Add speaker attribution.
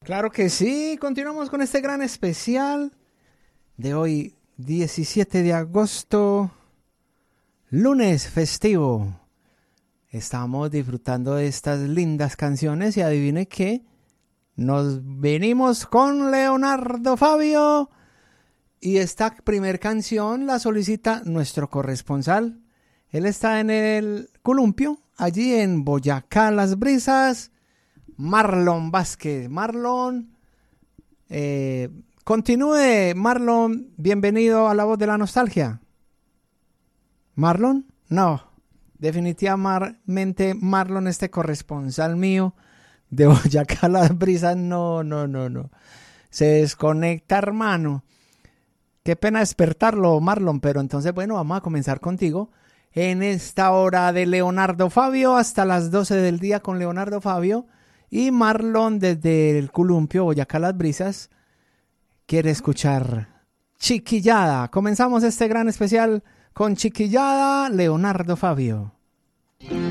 Speaker 1: Claro que sí, continuamos con este gran especial de hoy, 17 de agosto, lunes festivo. Estamos disfrutando de estas lindas canciones y adivine qué, nos venimos con Leonardo Fabio y esta primer canción la solicita nuestro corresponsal. Él está en el Columpio, allí en Boyacá, Las Brisas. Marlon Vázquez. Marlon, continúe, Marlon, bienvenido a La Voz de la Nostalgia. ¿Marlon? No, definitivamente Marlon, este corresponsal mío de Boyacá, Las Brisas, no. Se desconecta, hermano. Qué pena despertarlo, Marlon, pero entonces, bueno, vamos a comenzar contigo en esta hora de Leonardo Fabio hasta las 12 del día con Leonardo Fabio. Y Marlon desde el Columpio, Boyacá, Las Brisas, quiere escuchar Chiquillada. Comenzamos este gran especial con Chiquillada, Leonardo Fabio.